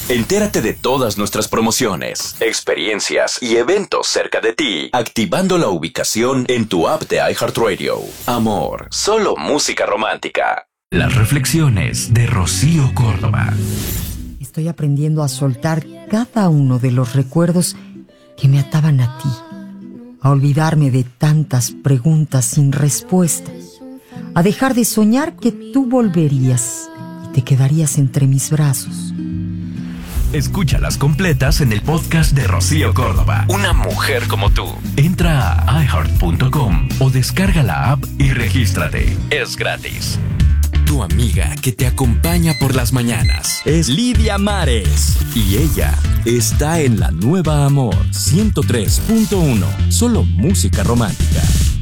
Entérate de todas nuestras promociones, experiencias y eventos cerca de ti, activando la ubicación en tu app de iHeartRadio. Amor, solo música romántica. Las reflexiones de Rocío Córdoba. Estoy aprendiendo a soltar cada uno de los recuerdos que me ataban a ti, a olvidarme de tantas preguntas sin respuesta, a dejar de soñar que tú volverías y te quedarías entre mis brazos. Escúchalas completas en el podcast de Rocío Córdoba. Una mujer como tú. Entra a iHeart.com o descarga la app y regístrate. Es gratis. Tu amiga que te acompaña por las mañanas es Lidia Mares. Y ella está en la nueva Amor 103.1. Solo música romántica.